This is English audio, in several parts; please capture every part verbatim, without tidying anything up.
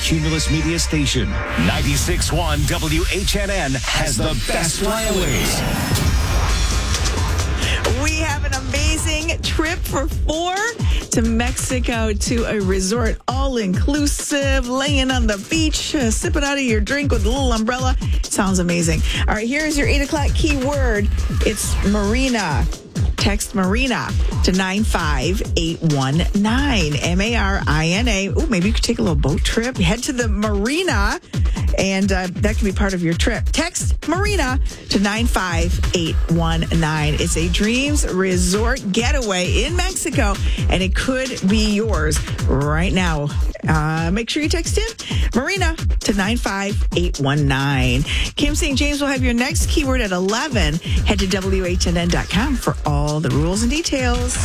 Cumulus Media Station. ninety-six point one W H N N has the best flyaways. We have an amazing trip for four to Mexico to a resort, all-inclusive, laying on the beach, uh, sipping out of your drink with a little umbrella. Sounds amazing. All right, here's your eight o'clock keyword. It's marina. Text Marina to nine five eight one nine. M A R I N A. Oh, maybe you could take a little boat trip. Head to the marina, and uh, that can be part of your trip. Text Marina to nine five eight one nine. It's a Dreams Resort getaway in Mexico, and it could be yours right now. Uh, make sure you text in Marina to nine five eight one nine. Kim Saint James will have your next keyword at eleven. Head to W H N N dot com for all the rules and details.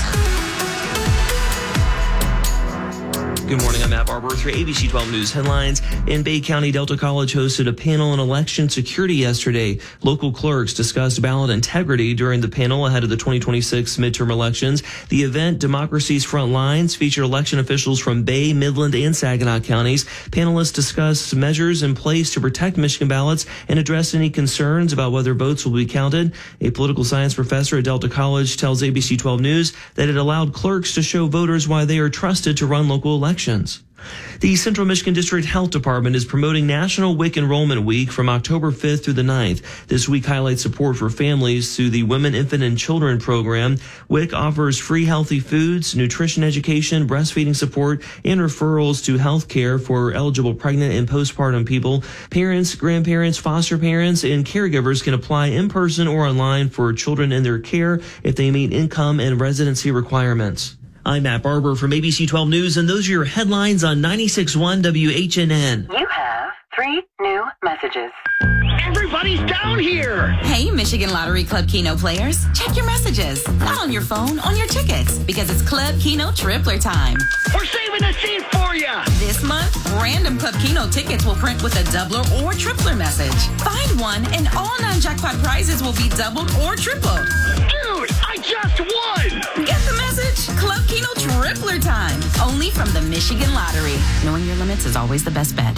Good morning, I'm Matt Barber with your A B C twelve News headlines. In Bay County, Delta College hosted a panel on election security yesterday. Local clerks discussed ballot integrity during the panel ahead of the twenty twenty-six midterm elections. The event, Democracy's Front Lines, featured election officials from Bay, Midland, and Saginaw counties. Panelists discussed measures in place to protect Michigan ballots and address any concerns about whether votes will be counted. A political science professor at Delta College tells A B C twelve News that it allowed clerks to show voters why they are trusted to run local elections. The Central Michigan District Health Department is promoting National W I C Enrollment Week from October fifth through the ninth. This week highlights support for families through the Women, Infant, and Children program. W I C offers free healthy foods, nutrition education, breastfeeding support, and referrals to health care for eligible pregnant and postpartum people. Parents, grandparents, foster parents, and caregivers can apply in person or online for children in their care if they meet income and residency requirements. I'm Matt Barber from A B C twelve News, and those are your headlines on ninety-six point one W H N N. You have three new messages. Everybody's down here! Hey, Michigan Lottery Club Keno players. Check your messages. Not on your phone, on your tickets. Because it's Club Keno Tripler time. We're saving a seat for you! This month, random Club Keno tickets will print with a doubler or tripler message. Find one, and all non-jackpot prizes will be doubled or tripled. Dude, I just won! Get the message? Club Keno Tripler time. Only from the Michigan Lottery. Knowing your limits is always the best bet.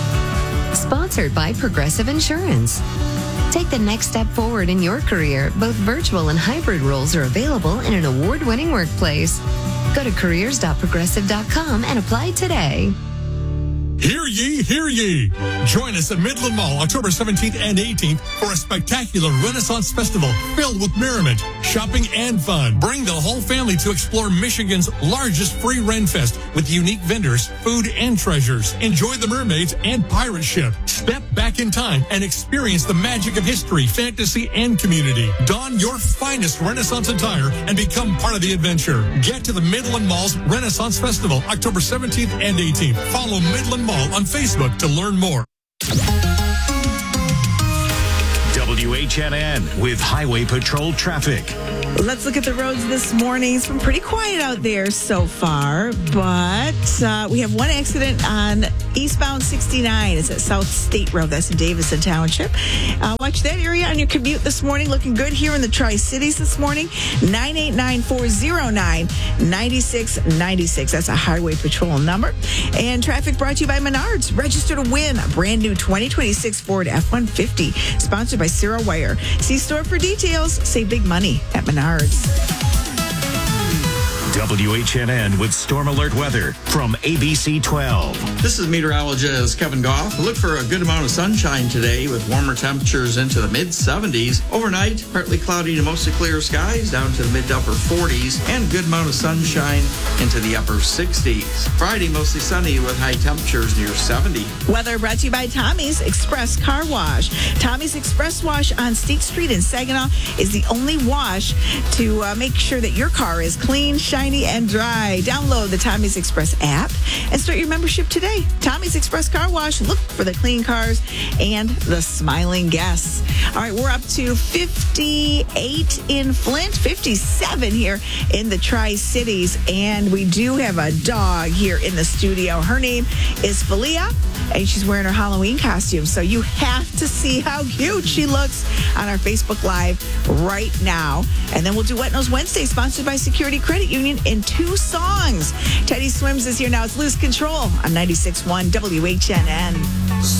Sponsored by Progressive Insurance. Take the next step forward in your career. Both virtual and hybrid roles are available in an award-winning workplace. Go to careers dot progressive dot com and apply today. Hear ye, hear ye. Join us at Midland Mall October seventeenth and eighteenth for a spectacular Renaissance Festival filled with merriment, shopping, and fun. Bring the whole family to explore Michigan's largest free Ren Fest with unique vendors, food, and treasures. Enjoy the mermaids and pirate ship. Step back in time and experience the magic of history, fantasy, and community. Don your finest Renaissance attire and become part of the adventure. Get to the Midland Mall's Renaissance Festival October seventeenth and eighteenth. Follow Midland Mall on Facebook to learn more. W H N N with Highway Patrol traffic. Let's look at the roads this morning. It's been pretty quiet out there so far, but uh, we have one accident on eastbound sixty-nine. It's at South State Road. That's in Davison Township. Uh, watch that area on your commute this morning. Looking good here in the Tri-Cities this morning. nine eight nine, four oh nine, nine six nine six. That's a Highway Patrol number. And traffic brought to you by Menards. Register to win a brand new twenty twenty-six Ford F one fifty. Sponsored by Sarah Wire. See store for details. Save big money at Menards. W H N N with Storm Alert Weather from A B C twelve. This is meteorologist Kevin Goff. Look for a good amount of sunshine today with warmer temperatures into the mid seventies. Overnight, partly cloudy to mostly clear skies down to the mid to upper forties and good amount of sunshine into the upper sixties. Friday, mostly sunny with high temperatures near seventy. Weather brought to you by Tommy's Express Car Wash. Tommy's Express Wash on State Street in Saginaw is the only wash to uh, make sure that your car is clean, shiny, and dry. Download the Tommy's Express app and start your membership today. Tommy's Express Car Wash. Look for the clean cars and the smiling guests. All right, we're up to fifty-eight in Flint, fifty-seven here in the Tri-Cities, and we do have a dog here in the studio. Her name is Felia, and she's wearing her Halloween costume, so you have to see how cute she looks on our Facebook Live right now. And then we'll do Wet Nose Wednesday, sponsored by Security Credit Union Nation in two songs. Teddy Swims is here now. It's Lose Control on ninety-six point one W H N N.